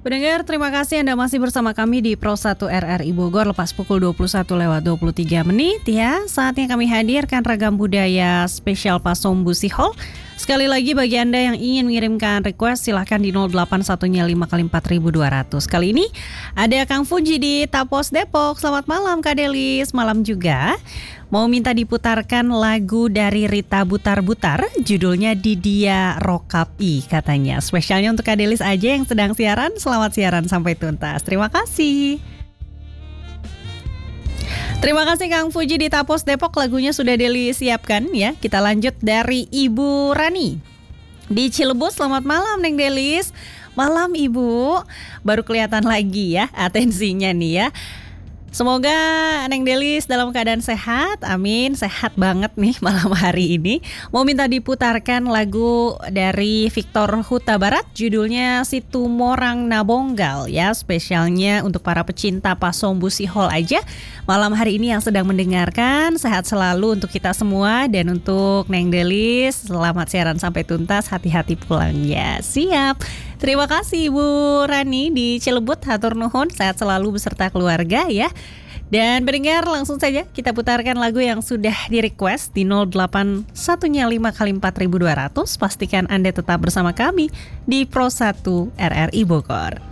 Pendengar, terima kasih Anda masih bersama kami di Pro 1 RRI Bogor lepas pukul 21:23 ya. Saatnya kami hadirkan ragam budaya spesial Pasombu Sihol. Sekali lagi bagi Anda yang ingin mengirimkan request silahkan di 081-nya 5x4200. Kali ini ada Kang Fuji di Tapos Depok. Selamat malam Kak Delis, malam juga. Mau minta diputarkan lagu dari Rita Butar-Butar, judulnya Didia Rokapi katanya. Spesialnya untuk Kak Delis aja yang sedang siaran, selamat siaran sampai tuntas. Terima kasih. Terima kasih Kang Fuji di Tapos Depok, lagunya sudah Delis siapkan ya. Kita lanjut dari Ibu Rani di Cilebus. Selamat malam Neng Delis. Malam Ibu, baru kelihatan lagi ya atensinya nih ya. Semoga Neng Delis dalam keadaan sehat, amin, sehat banget nih malam hari ini. Mau minta diputarkan lagu dari Victor Huta Barat, judulnya Situ Morang Nabonggal ya, spesialnya untuk para pecinta Pasombu Sihol aja. Malam hari ini yang sedang mendengarkan, sehat selalu untuk kita semua dan untuk Neng Delis, selamat siaran sampai tuntas, hati-hati pulang ya, siap. Terima kasih Ibu Rani di Cilebut, hatur nuhun, sehat selalu beserta keluarga ya. Dan pendengar, langsung saja kita putarkan lagu yang sudah di-request di 081-nya 5x4200. Pastikan Anda tetap bersama kami di Pro 1 RRI Bogor.